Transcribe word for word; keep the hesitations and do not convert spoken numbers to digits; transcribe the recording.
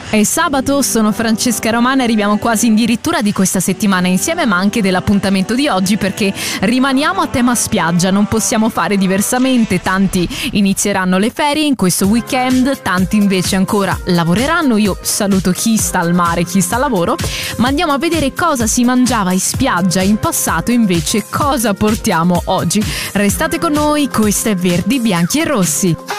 È sabato, sono Francesca Romana e arriviamo quasi addirittura di questa settimana insieme, ma anche dell'appuntamento di oggi, perché rimaniamo a tema spiaggia, non possiamo fare diversamente. Tanti inizieranno le ferie in questo weekend, tanti invece ancora lavoreranno. Io saluto chi sta al mare, chi sta al lavoro, ma andiamo a vedere cosa si mangiava in spiaggia in passato, invece cosa portiamo oggi. Restate con noi, questo è Verdi, Bianchi e Rossi.